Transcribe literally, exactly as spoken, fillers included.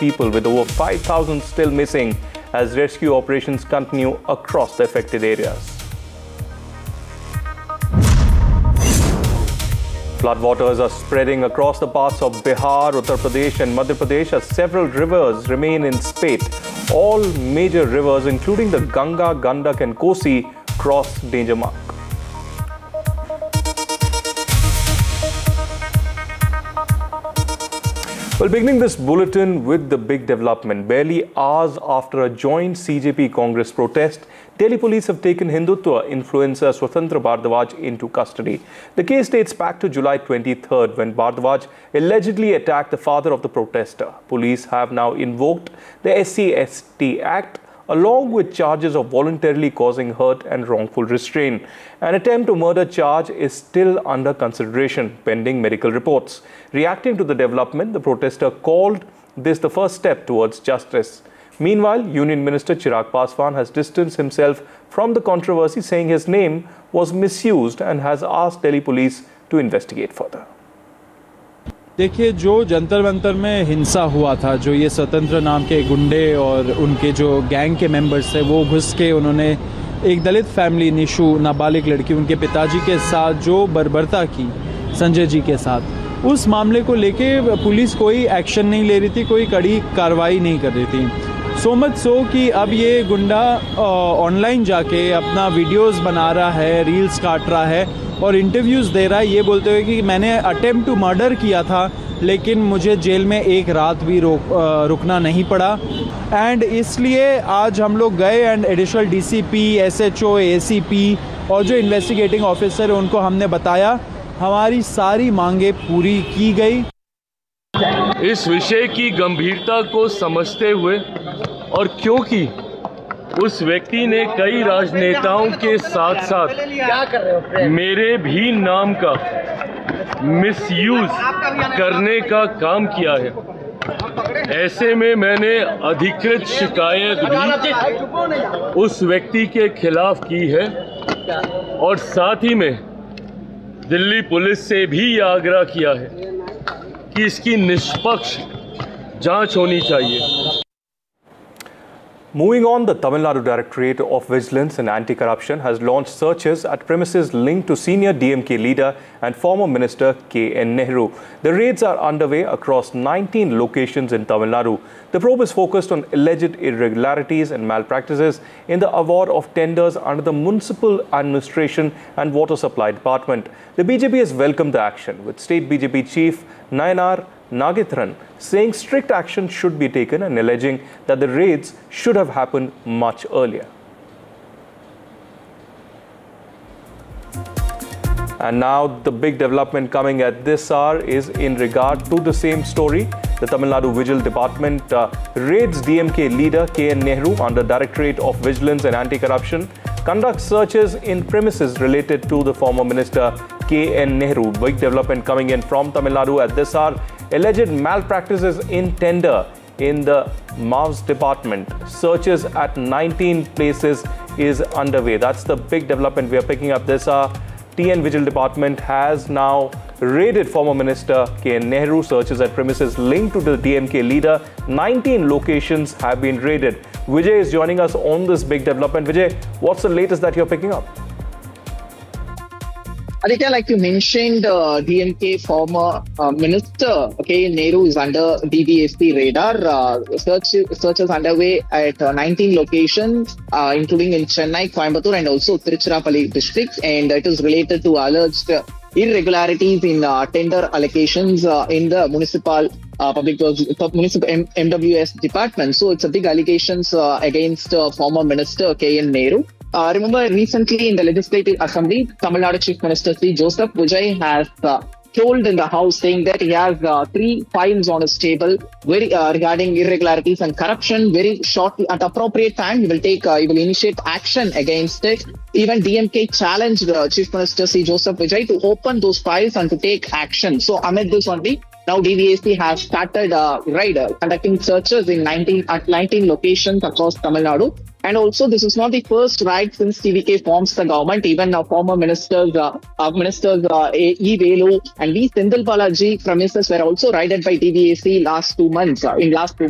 people, with over five thousand still missing as rescue operations continue across the affected areas. Floodwaters are spreading across the parts of Bihar, Uttar Pradesh and Madhya Pradesh as several rivers remain in spate. All major rivers, including the Ganga, Gandak and Kosi, cross danger mark. Well, beginning this bulletin with the big development. Barely hours after a joint C J P Congress protest, Delhi police have taken Hindutva influencer Swatantra Bhardwaj into custody. The case dates back to July twenty-third, when Bhardwaj allegedly attacked the father of the protester. Police have now invoked the S C S T Act along with charges of voluntarily causing hurt and wrongful restraint. An attempt to murder charge is still under consideration, pending medical reports. Reacting to the development, the protester called this the first step towards justice. Meanwhile, Union Minister Chirag Paswan has distanced himself from the controversy, saying his name was misused, and has asked Delhi police to investigate further. देखिए, जो जंतर मंतर में हिंसा हुआ था, जो ये स्वतंत्र नाम के गुंडे और उनके जो गैंग के मेंबर्स थे, वो घुस के उन्होंने एक दलित फैमिली, निशु नाबालिग लड़की, उनके पिताजी के साथ जो बर्बरता की संजय जी के साथ, उस मामले को लेके पुलिस कोई एक्शन नहीं ले रही थी, कोई कड़ी कार्रवाई नहीं कर रही थी। सो मच सो कि अब ये गुंडा ऑनलाइन जाके अपना वीडियोस बना रहा है, रील्स काट रहा है और इंटरव्यूज़ दे रहा है, ये बोलते हुए कि मैंने अटेम्प्ट टू मर्डर किया था, लेकिन मुझे जेल में एक रात भी रोक रुकना नहीं पड़ा। एंड इसलिए आज हम लोग गए and additional DCP, SHO, ACP और जो इन्वेस्टिगेटिंग ऑफिसर है उनको हमने बताया, हमारी सारी मांगे पूरी की गई। इस विषय की गंभीरता को समझते हुए और क्योंकि उस व्यक्ति ने कई राजनेताओं के साथ साथ मेरे भी नाम का मिसयूज करने का काम किया है, ऐसे में मैंने अधिकृत शिकायत भी उस व्यक्ति के खिलाफ की है और साथ ही में दिल्ली पुलिस से भी यह आग्रह किया है कि इसकी निष्पक्ष जांच होनी चाहिए। Moving on, the Tamil Nadu Directorate of Vigilance and Anti-Corruption has launched searches at premises linked to senior D M K leader and former minister K N Nehru. The raids are underway across nineteen locations in Tamil Nadu. The probe is focused on alleged irregularities and malpractices in the award of tenders under the Municipal Administration and Water Supply Department. The B J P has welcomed the action, with State B J P Chief Nayanar Nagitharan saying strict action should be taken and alleging that the raids should have happened much earlier. And now the big development coming at this hour is in regard to the same story. The Tamil Nadu Vigil Department uh, raids D M K leader K N Nehru under Directorate of Vigilance and Anti-Corruption, conducts searches in premises related to the former minister K N Nehru. Big development coming in from Tamil Nadu at this hour. Alleged malpractices in tender in the M A V's department. Searches at nineteen places is underway. That's the big development we are picking up this hour. T N Vigil Department has now raided former minister K N Nehru. Searches at premises linked to the D M K leader. nineteen locations have been raided. Vijay is joining us on this big development. Vijay, what's the latest that you're picking up? Aditya, like you mentioned, uh, D M K former uh, minister K N Nehru is under D B S P radar. Uh, search searches underway at uh, nineteen locations, uh, including in Chennai, Coimbatore, and also Tiruchirappalli districts, and it is related to alleged uh, irregularities in uh, tender allocations uh, in the municipal uh, public works, municipal M MWS department. So it's a big allegations uh, against uh, former minister K N Nehru. Uh, remember, recently in the Legislative Assembly, Tamil Nadu Chief Minister Sri Joseph Vijay has uh, told in the House, saying that he has uh, three files on his table very uh, regarding irregularities and corruption. Very shortly, at appropriate time, he will take, uh, he will initiate action against it. Even D M K challenged uh, Chief Minister Sri Joseph Vijay to open those files and to take action. So amid this only, now D V S P has started uh, right, uh, conducting searches in nineteen at nineteen locations across Tamil Nadu. And also, this is not the first raid since T V K forms the government. Even uh, former ministers, uh, uh, ministers uh, E. Velu and V. Sendil Balaji premises were also raided by D V S P last two months. Uh, in last two